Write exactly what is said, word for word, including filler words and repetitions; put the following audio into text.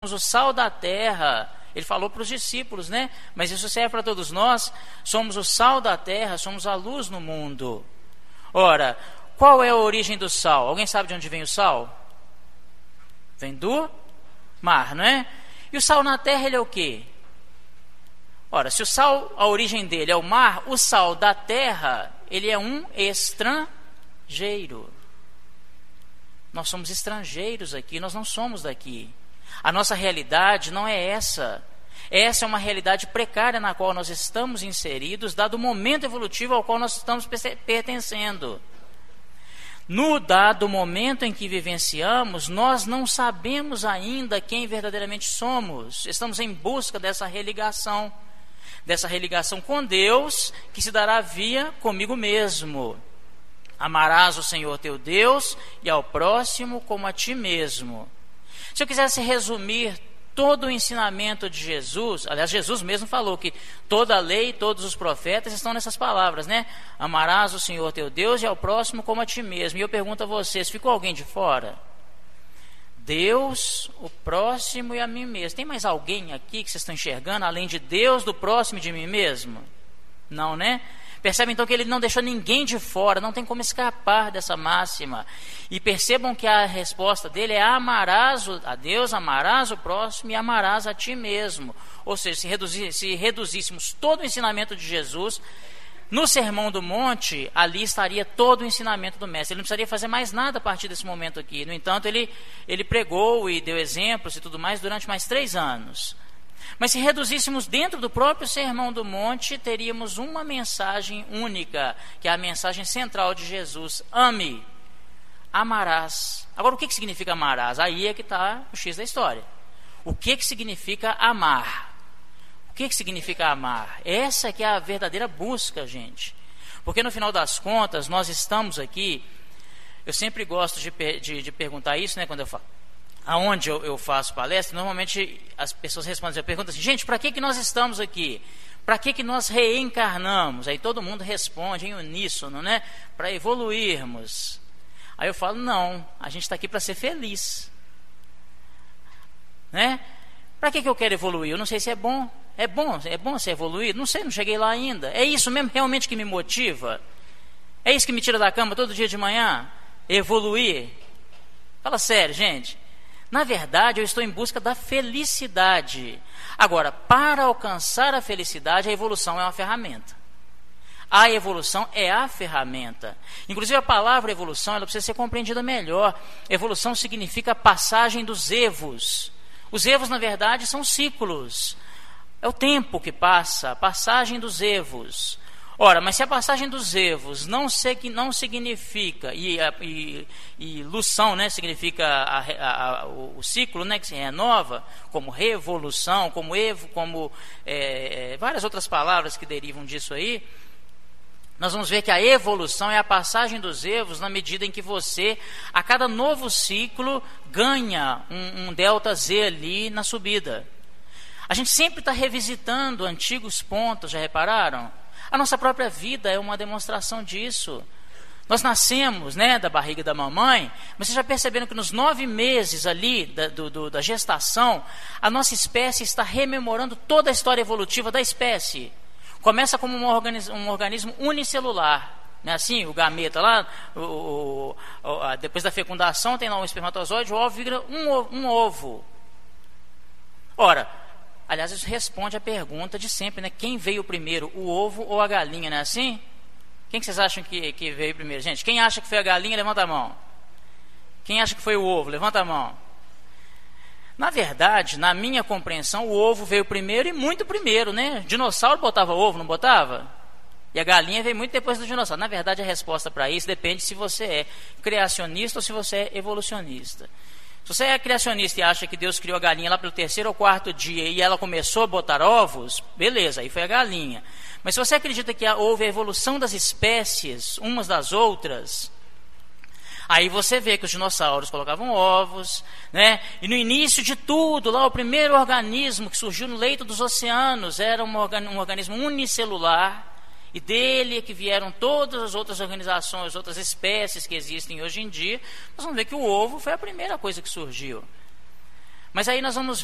o sal da terra. Ele falou para os discípulos, né? Mas isso serve para todos nós. Somos o sal da terra, somos a luz no mundo. Ora, qual é a origem do sal? Alguém sabe de onde vem o sal? Vem do mar, não é? E o sal na terra, ele é o quê? Ora, se o sal, a origem dele é o mar, o sal da terra, ele é um estrangeiro. Nós somos estrangeiros aqui, nós não somos daqui. A nossa realidade não é essa. Essa é uma realidade precária na qual nós estamos inseridos, dado o momento evolutivo ao qual nós estamos pertencendo. No dado momento em que vivenciamos, nós não sabemos ainda quem verdadeiramente somos. Estamos em busca dessa religação, dessa religação com Deus, que se dará via comigo mesmo. Amarás o Senhor teu Deus e ao próximo como a ti mesmo. Se eu quisesse resumir todo o ensinamento de Jesus, aliás, Jesus mesmo falou que toda a lei e todos os profetas estão nessas palavras, né? Amarás o Senhor teu Deus e ao próximo como a ti mesmo. E eu pergunto a vocês, ficou alguém de fora? Deus, o próximo e a mim mesmo. Tem mais alguém aqui que vocês estão enxergando, além de Deus, do próximo e de mim mesmo? Não, né? Percebem então que ele não deixou ninguém de fora, não tem como escapar dessa máxima. E percebam que a resposta dele é: amarás a Deus, amarás o próximo e amarás a ti mesmo. Ou seja, se, reduzir, se reduzíssemos todo o ensinamento de Jesus, no Sermão do Monte, ali estaria todo o ensinamento do Mestre. Ele não precisaria fazer mais nada a partir desse momento aqui. No entanto, ele, ele pregou e deu exemplos e tudo mais durante mais três anos. Mas se reduzíssemos dentro do próprio Sermão do Monte, teríamos uma mensagem única, que é a mensagem central de Jesus: ame, amarás. Agora, o que, que significa amarás? Aí é que está o X da história. O que, que significa amar? O que, que significa amar? Essa que é a verdadeira busca, gente. Porque no final das contas, nós estamos aqui, eu sempre gosto de, de, de perguntar isso, né, quando eu falo. Aonde eu, eu faço palestra, normalmente as pessoas respondem, eu pergunto assim: gente, para que, que nós estamos aqui? Para que, que nós reencarnamos? Aí todo mundo responde em uníssono, né? Para evoluirmos. Aí eu falo: não, a gente está aqui para ser feliz, né? Para que, que eu quero evoluir? Eu não sei se é bom. É bom, é bom ser evoluído? Não sei, não cheguei lá ainda. É isso mesmo realmente que me motiva? É isso que me tira da cama todo dia de manhã? Evoluir? Fala sério, gente. Na verdade, eu estou em busca da felicidade. Agora, para alcançar a felicidade, a evolução é uma ferramenta. A evolução é a ferramenta. Inclusive, a palavra evolução, ela precisa ser compreendida melhor. Evolução significa a passagem dos evos. Os evos, na verdade, são ciclos. É o tempo que passa, a passagem dos evos. Ora, mas se a passagem dos evos não, se, não significa, e, e, e lução, né, significa a, a, a, o, o ciclo, né, que se renova, como revolução, como evo, como é, várias outras palavras que derivam disso aí, nós vamos ver que a evolução é a passagem dos evos na medida em que você, a cada novo ciclo, ganha um, um delta Z ali na subida. A gente sempre está revisitando antigos pontos, já repararam? A nossa própria vida é uma demonstração disso. Nós nascemos, né, da barriga da mamãe, mas vocês já perceberam que nos nove meses ali da, do, do, da gestação, a nossa espécie está rememorando toda a história evolutiva da espécie. Começa como um organismo, um organismo unicelular, né, assim, o gameta lá, o, o, o, depois da fecundação tem lá um espermatozoide, o ovo vira um, um ovo. Ora, aliás, isso responde à pergunta de sempre, né? Quem veio primeiro, o ovo ou a galinha, não é assim? Quem que vocês acham que, que veio primeiro? Gente, quem acha que foi a galinha, levanta a mão. Quem acha que foi o ovo, levanta a mão. Na verdade, na minha compreensão, o ovo veio primeiro e muito primeiro, né? Dinossauro botava ovo, não botava? E a galinha veio muito depois do dinossauro. Na verdade, a resposta para isso depende se você é criacionista ou se você é evolucionista. Se você é criacionista e acha que Deus criou a galinha lá pelo terceiro ou quarto dia e ela começou a botar ovos, beleza, aí foi a galinha. Mas se você acredita que houve a evolução das espécies, umas das outras, aí você vê que os dinossauros colocavam ovos, né? E no início de tudo, lá o primeiro organismo que surgiu no leito dos oceanos era um, organ- um organismo unicelular, e dele é que vieram todas as outras organizações, outras espécies que existem hoje em dia. Nós vamos ver que o ovo foi a primeira coisa que surgiu. Mas aí nós vamos ver